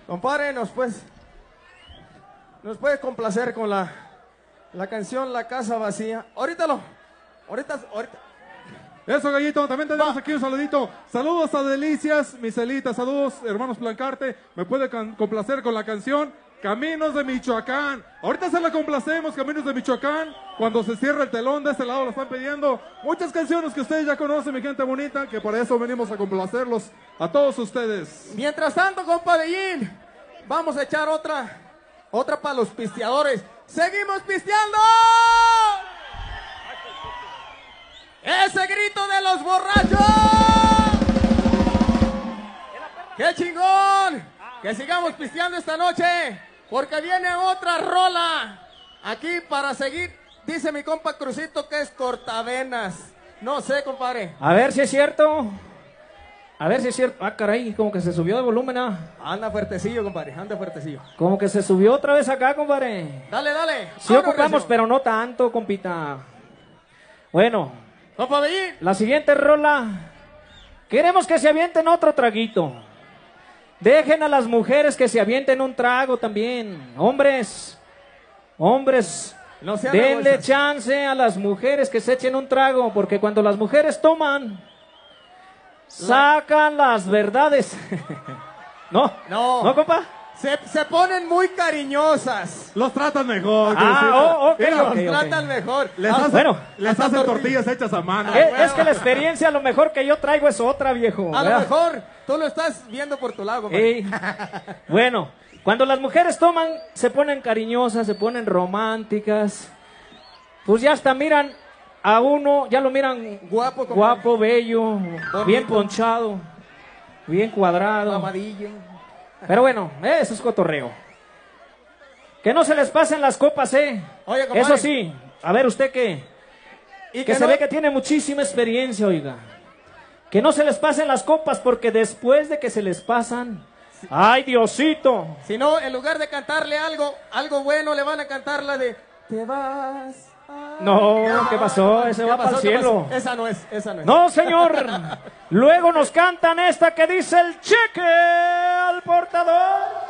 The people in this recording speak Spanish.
Compadre, nos puede complacer con la canción La Casa Vacía. Ahorita. Eso, Gallito, también tenemos aquí un saludito. Saludos a Delicias, Miselita, saludos, hermanos Plancarte. Me puede complacer con la canción Caminos de Michoacán. Ahorita se la complacemos, Caminos de Michoacán. Cuando se cierra el telón, de este lado lo están pidiendo. Muchas canciones que ustedes ya conocen, mi gente bonita, que para eso venimos a complacerlos a todos ustedes. Mientras tanto, compadre, vamos a echar otra para los pisteadores. ¡Seguimos pisteando! ¡Ese grito de los borrachos! ¡Qué chingón! Que sigamos pisteando esta noche, porque viene otra rola aquí para seguir. Dice mi compa Crucito que es cortavenas. No sé, compadre. A ver si es cierto. A ver si es cierto. Ah, caray, como que se subió de volumen, ¿ah? Anda fuertecillo, compadre, anda fuertecillo. Como que se subió otra vez acá, compadre. Dale, dale. Sí ocupamos, pero no tanto, compita. Bueno, compadre, la siguiente rola. Queremos que se avienten otro traguito. Dejen a las mujeres que se avienten un trago también. Hombres, no denle chance a las mujeres que se echen un trago, porque cuando las mujeres toman, sacan las verdades. No, compa. Se ponen muy cariñosas. Los tratan mejor. Los tratan mejor. Les hacen tortillas hechas a mano. Es que la experiencia, lo mejor que yo traigo es otra, viejo. A lo mejor tú lo estás viendo por tu lado, compadre. Bueno, cuando las mujeres toman, se ponen cariñosas, se ponen románticas. Pues ya hasta miran a uno, ya lo miran guapo, bello, bonito, bien ponchado, bien cuadrado. Mamadillo. Pero bueno, eso es cotorreo. Que no se les pasen las copas, Oye, compadre. Eso sí, a ver usted que se ve que tiene muchísima experiencia, oiga. Que no se les pasen las copas, porque después de que se les pasan, ¡ay, Diosito! Si no, en lugar de cantarle algo bueno, le van a cantar la de Te vas. No, ¿qué pasó? Ese va para el cielo. Esa no es. No, señor. Luego nos cantan esta que dice el cheque al portador.